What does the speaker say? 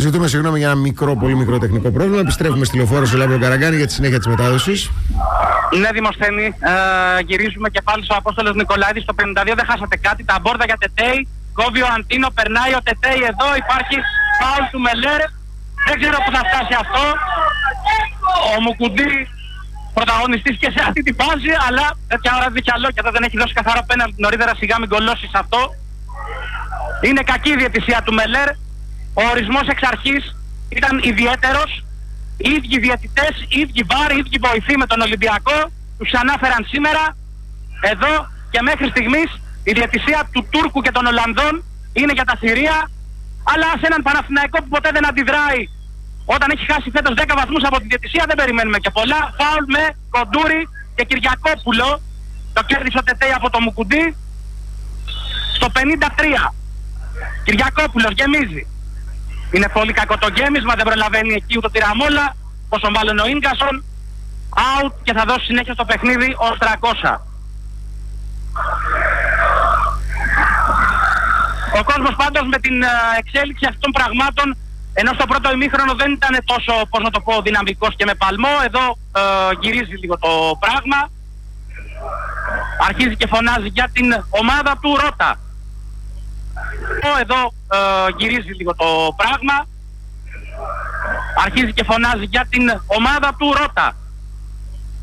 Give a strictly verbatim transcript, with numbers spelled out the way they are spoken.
Ζητούμε συγγνώμη για ένα μικρό, πολύ μικρό τεχνικό πρόβλημα. Επιστρέφουμε στη Λεωφόρο στο Λάμπρο Καραγκάνη για τη συνέχεια της μετάδοσης. Ναι, Δημοσθένη, ε, γυρίζουμε και πάλι στο Απόστολος Νικολαίδης στο πενήντα δύο. Δεν χάσατε κάτι. Τα μπόρδα για Τετέι. Κόβει ο Αντίνο, περνάει ο Τετέι εδώ. Υπάρχει φάουλ του Μελέρ. Δεν ξέρω πού θα φτάσει αυτό. Ο Μουκουντή πρωταγωνιστής και σε αυτή τη φάση, αλλά τέτοια ώρα δει κι άλλο και εδώ δεν έχει δώσει καθαρό πέναλτι νωρίτερα, σιγά μην κολώσεις αυτό. Είναι κακή η διαιτησία του Μελέρ. Ο ορισμός εξ αρχής ήταν ιδιαίτερος. Οι ίδιοι διαιτητές, οι ίδιοι βάρ, οι ίδιοι βοηθοί με τον Ολυμπιακό τους ανάφεραν σήμερα. Εδώ και μέχρι στιγμής η διαιτησία του Τούρκου και των Ολλανδών είναι για τα θηρία, αλλά σε έναν Παναθηναϊκό που ποτέ δεν αντιδράει όταν έχει χάσει φέτος δέκα βαθμούς από τη διαιτησία, δεν περιμένουμε και πολλά. Φάουλ με Κοντούρη και Κυριακόπουλο. Το κέρδισε ο Τετέι από το Μουκουντή στο πενήντα τρία. Κυριακόπουλος γεμίζει. Είναι πολύ κακό το γέμισμα, δεν προλαβαίνει εκεί ούτε τη Ραμόλα, πόσο μάλλον ο Ίνκασον. Out και θα δώσει συνέχεια στο παιχνίδι ο Στρακώσα. Ο κόσμος πάντως με την εξέλιξη αυτών των πραγμάτων, ενώ στο πρώτο ημίχρονο δεν ήταν τόσο, πώς να το πω, δυναμικός και με παλμό, εδώ ε, γυρίζει λίγο το πράγμα. Αρχίζει και φωνάζει για την ομάδα του Ρώτα. Εδώ ε, γυρίζει λίγο το πράγμα. Αρχίζει και φωνάζει για την ομάδα του Ρώτα.